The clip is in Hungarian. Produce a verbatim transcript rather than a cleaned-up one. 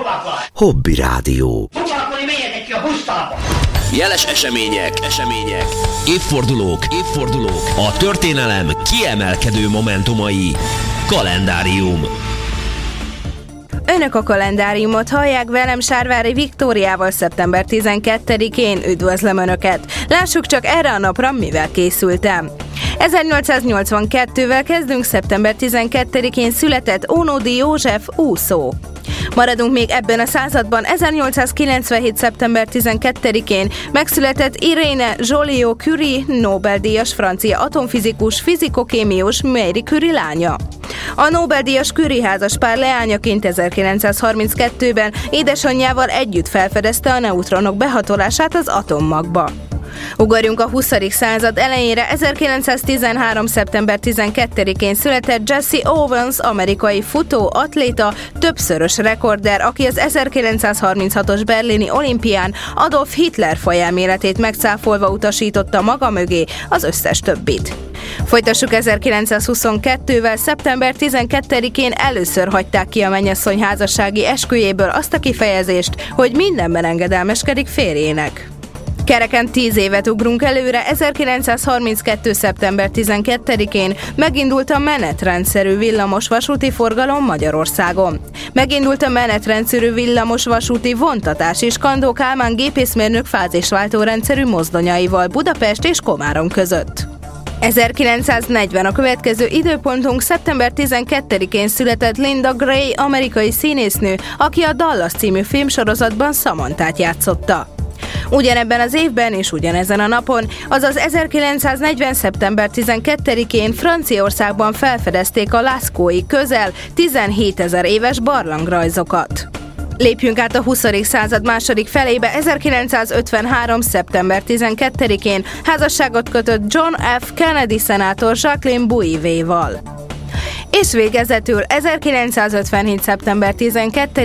Hobby Rádió. Futalkolni menjetek ki a busztalba! Jeles események, események, évfordulók, évfordulók, a történelem kiemelkedő momentumai. Kalendárium. Önök a kalendáriumot hallják, velem Sárvári Viktóriával szeptember tizenkettedikén. Üdvözlöm Önöket! Lássuk csak erre a napra, mivel készültem. ezernyolcszáznyolcvankettővel kezdünk. Szeptember tizenkettedikén született Ónodi József úszó. Maradunk még ebben a században. ezernyolcszázkilencvenhét. szeptember tizenkettedikén megszületett Irene Joliot-Curie, Nobel-díjas francia atomfizikus, fizikokémius, Marie Curie lánya. A Nobel-díjas Curie házaspár leányaként ezerkilencszázharminckettőben édesanyjával együtt felfedezte a neutronok behatolását az atommagba. Ugorjunk a huszadik század elejére. ezerkilencszáztizenhárom. szeptember tizenkettedikén született Jesse Owens, amerikai futó, atléta, többszörös rekorder, aki az ezerkilencszázharminchatos berlini olimpián Adolf Hitler fajelméletét megcáfolva utasította maga mögé az összes többit. Folytassuk ezerkilencszázhuszonkettővel. szeptember tizenkettedikén először hagyták ki a mennyasszony házassági esküjéből azt a kifejezést, hogy mindenben engedelmeskedik férjének. Kereken tíz évet ugrunk előre. ezerkilencszázharminckettő. szeptember tizenkettedikén megindult a menetrendszerű villamosvasúti forgalom Magyarországon. Megindult a menetrendszerű villamosvasúti vontatás is Kandó Kálmán gépészmérnök fázisváltó rendszerű mozdonyaival Budapest és Komárom között. ezerkilencszáznegyven a következő időpontunk. Szeptember tizenkettedikén született Linda Gray, amerikai színésznő, aki a Dallas című filmsorozatban Samanthát játszotta. Ugyanebben az évben és ugyanezen a napon, azaz ezerkilencszáznegyven. szeptember tizenkettedikén Franciaországban felfedezték a Lascaux-i közel tizenhétezer éves barlangrajzokat. Lépjünk át a huszadik század második felébe. ezerkilencszázötvenhárom. szeptember tizenkettedikén házasságot kötött John F. Kennedy szenátor Jacqueline Bouvier-val. És végezetül ezerkilencszázötvenhét. szeptember tizenkettedikén